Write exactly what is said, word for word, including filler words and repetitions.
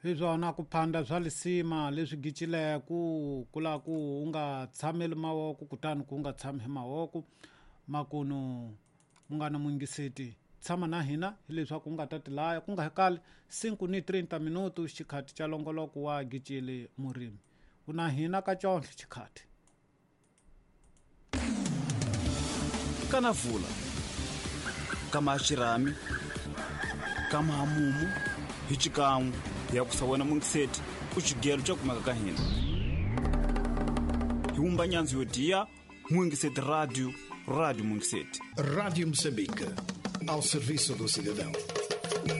hi byona ku phanda bya lisima leswi gicileku kula ku u nga tshameli mavoko kutani ku nga tshami hi mavoko makunu mungana mungiseti tshama na hina hi leswaku u nga ta tilaya ku nga hekale cinco ni thirty minutu xikhati xa longoloko wa gicile murimi u na hina ka conhle xikhati ka Navula ka Mashirami ka Mahamumu hi xikan'we ya ku sa wena mungiseti ku xigelo xa kumeka ka hina hi wumba nyandzo yo tiya Mungiseti Radio Radio Mungiseti Rádio Moçambique, ao serviço do cidadão.